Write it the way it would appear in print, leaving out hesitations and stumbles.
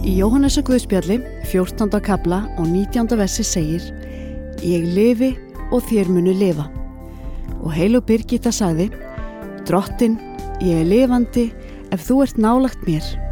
Í Jóhannesar Guðspjalli, 14. kafla og 19. versi segir: Ég lifi og þér munu lifa. Og heilög Birgitta sagði: Drottinn, ég er lifandi ef þú ert nálægt mér.